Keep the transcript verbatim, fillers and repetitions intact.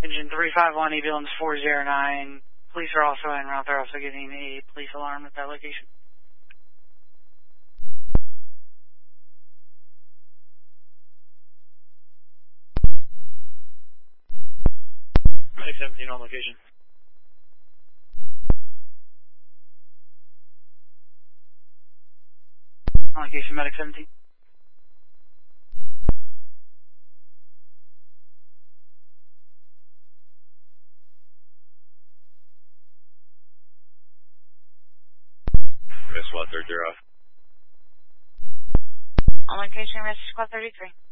Engine three five one, ambulance four zero nine. Police are also en route. They're also getting a police alarm at that location. Medic seventeen on location. On location, Medic seventeen. Rescue Squad third, you're off. On location, Rescue Squad thirty-three.